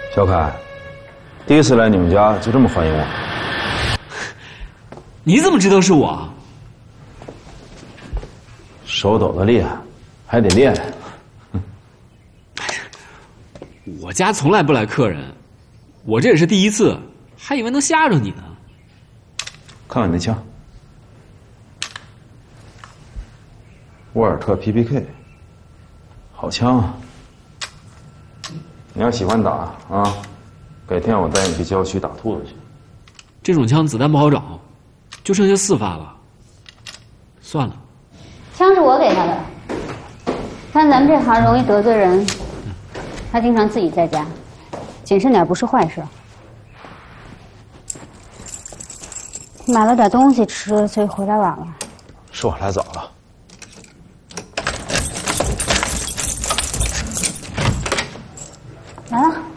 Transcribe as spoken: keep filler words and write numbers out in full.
小凯，第一次来你们家就这么欢迎我？ 你怎么知道是我？ 手抖得厉害，还得练。 我家从来不来客人，我这也是第一次，还以为能吓着你呢。 看看你那枪，沃尔特 P P K， 好枪啊！你要喜欢打啊，改天我带你去郊区打兔子去。 这种枪子弹不好找，就剩下四发了。算了， 枪是我给他的，看咱们这行容易得罪人，他经常自己在家，谨慎点不是坏事。买了点东西吃，所以回来晚了。 是我来早了。 来了。